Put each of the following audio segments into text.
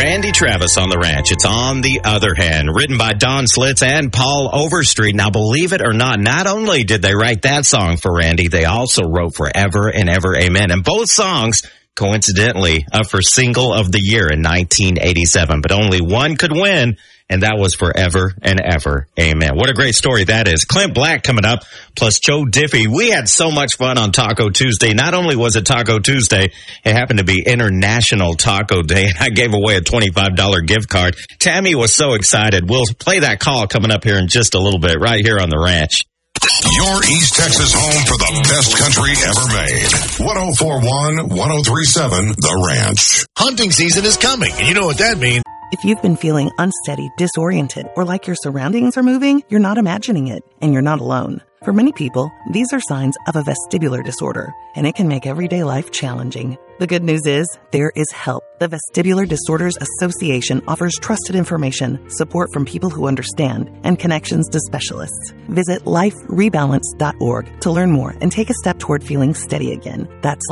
Randy Travis on the Ranch. It's On the Other Hand, written by Don Slitz and Paul Overstreet. Now, believe it or not only did they write that song for Randy, they also wrote Forever and Ever Amen. And both songs, coincidentally, up for Single of the Year in 1987. But only one could win, and that was Forever and Ever Amen. What a great story that is. Clint Black coming up, plus Joe Diffie. We had so much fun on Taco Tuesday. Not only was it Taco Tuesday, it happened to be International Taco Day, and I gave away a $25 gift card. Tammy was so excited. We'll play that call coming up here in just a little bit, right here on the Ranch. Your East Texas home for the best country ever made. 104.1, 103.7, The Ranch. Hunting season is coming, and you know what that means. If you've been feeling unsteady, disoriented, or like your surroundings are moving, you're not imagining it, and you're not alone. For many people, these are signs of a vestibular disorder, and it can make everyday life challenging. The good news is, there is help. The Vestibular Disorders Association offers trusted information, support from people who understand, and connections to specialists. Visit liferebalance.org to learn more and take a step toward feeling steady again. That's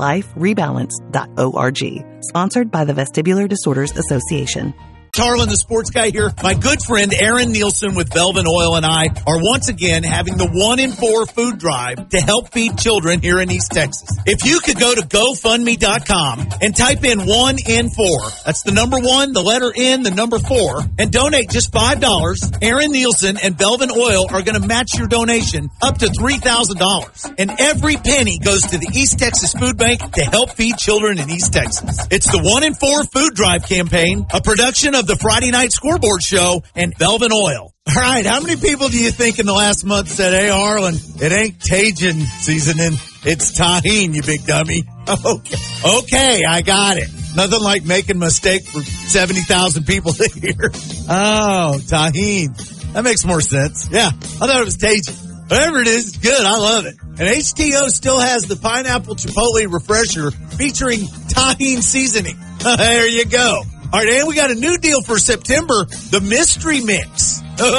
liferebalance.org. Sponsored by the Vestibular Disorders Association. Harlan, the sports guy here. My good friend Aaron Nielsen with Velvet Oil and I are once again having the 1 in 4 food drive to help feed children here in East Texas. If you could go to GoFundMe.com and type in 1 in 4, that's the number 1, the letter N, the number 4, and donate just $5, Aaron Nielsen and Velvet Oil are going to match your donation up to $3,000. And every penny goes to the East Texas Food Bank to help feed children in East Texas. It's the 1 in 4 food drive campaign, a production of the Friday Night Scoreboard Show and Velvet Oil. All right, how many people do you think in the last month said, hey, Harlan, it ain't Cajun seasoning, it's tahine, you big dummy. Okay, I got it. Nothing like making a mistake for 70,000 people to hear. Oh, tahine. That makes more sense. Yeah, I thought it was Cajun. Whatever it is, it's good. I love it. And HTO still has the Pineapple Chipotle Refresher featuring tahine seasoning. There you go. All right, and we got a new deal for September, the Mystery Mix.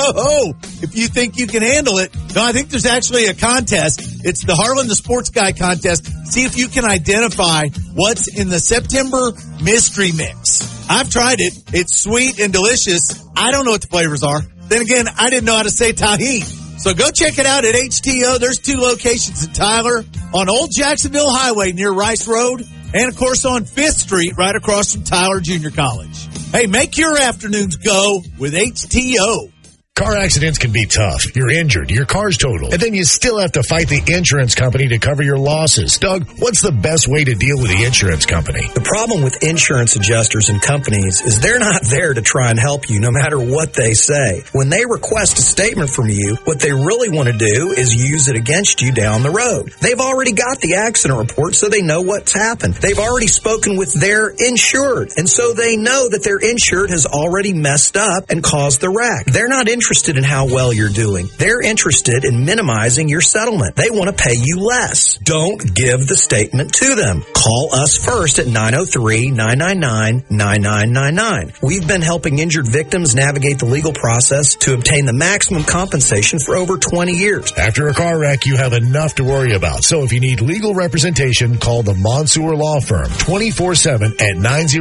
If you think you can handle it. No, I think there's actually a contest. It's the Harlan the Sports Guy contest. See if you can identify what's in the September Mystery Mix. I've tried it. It's sweet and delicious. I don't know what the flavors are. Then again, I didn't know how to say tahine. So go check it out at HTO. There's 2 locations in Tyler, on Old Jacksonville Highway near Rice Road, and, of course, on 5th Street right across from Tyler Junior College. Hey, make your afternoons go with HTO. Car accidents can be tough. You're injured, your car's totaled, and then you still have to fight the insurance company to cover your losses. Doug, what's the best way to deal with the insurance company? The problem with insurance adjusters and companies is they're not there to try and help you no matter what they say. When they request a statement from you, what they really want to do is use it against you down the road. They've already got the accident report, so they know what's happened. They've already spoken with their insured, and so they know that their insured has already messed up and caused the wreck. They're not interested in how well you're doing. They're interested in minimizing your settlement. They want to pay you less. Don't give the statement to them. Call us first at 903-999-9999. We've been helping injured victims navigate the legal process to obtain the maximum compensation for over 20 years. After a car wreck, you have enough to worry about. So if you need legal representation, call the Monsoor Law Firm 24/7 at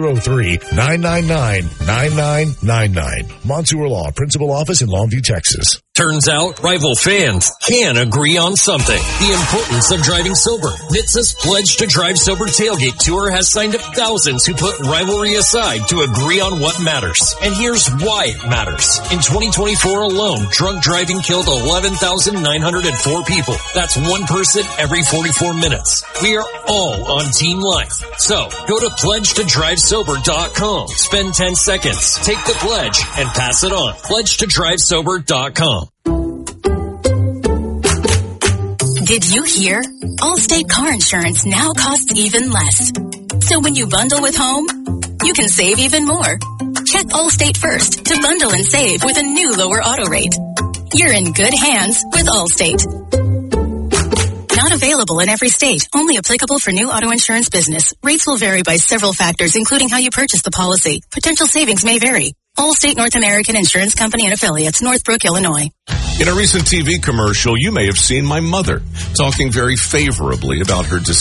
903-999-9999. Monsoor Law, Principal Office in Longview, Texas. Turns out rival fans can agree on something. The importance of driving sober. NHTSA's Pledge to Drive Sober Tailgate Tour has signed up thousands who put rivalry aside to agree on what matters. And here's why it matters. In 2024 alone, drunk driving killed 11,904 people. That's one person every 44 minutes. We are all on Team Life. So go to pledgetodrivesober.com. Spend 10 seconds, take the pledge, and pass it on. pledgetodrivesober.com. Did you hear? Allstate car insurance now costs even less. So when you bundle with home, you can save even more. Check Allstate first to bundle and save with a new lower auto rate. You're in good hands with Allstate. Not available in every state. Only applicable for new auto insurance business. Rates will vary by several factors, including how you purchase the policy. Potential savings may vary. Allstate North American Insurance Company and Affiliates, Northbrook, Illinois. In a recent TV commercial, you may have seen my mother talking very favorably about her decision